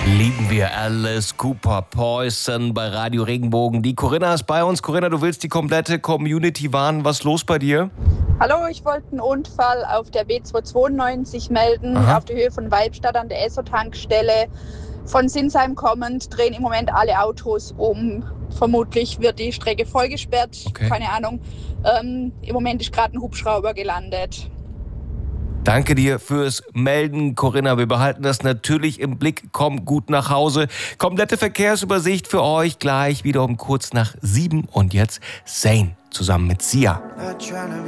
Lieben wir Alice Cooper Poison bei Radio Regenbogen. Die Corinna ist bei uns. Corinna, du willst die komplette Community warnen. Was ist los bei dir? Hallo, ich wollte einen Unfall auf der B292 melden, auf der Höhe von Weibstadt an der Esso-Tankstelle. Von Sinsheim kommend drehen im Moment alle Autos um. Vermutlich wird die Strecke voll gesperrt, keine Ahnung. Im Moment ist gerade ein Hubschrauber gelandet. Danke dir fürs Melden, Corinna. Wir behalten das natürlich im Blick. Komm gut nach Hause. Komplette Verkehrsübersicht für euch gleich wieder um kurz nach 7. Und jetzt Zayn zusammen mit Sia.